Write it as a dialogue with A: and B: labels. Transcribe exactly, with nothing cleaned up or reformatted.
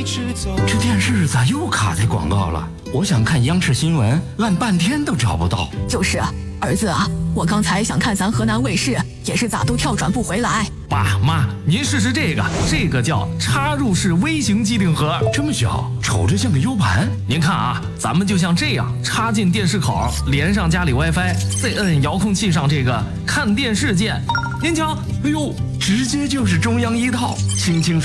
A: 这电视咋又卡在广告了？我想看央视新闻，按半天都找不到。
B: 就是啊，儿子啊，我刚才想看咱河南卫视，也是咋都跳转不回来。
C: 爸妈，您试试这个，这个叫插入式微型机顶盒，
A: 这么小，瞅着像个 U 盘。
C: 您看啊，咱们就像这样插进电视口，连上家里 WiFi， 再摁遥控器上这个看电视键。您瞧，
A: 哎呦，直接就是中央一套，轻轻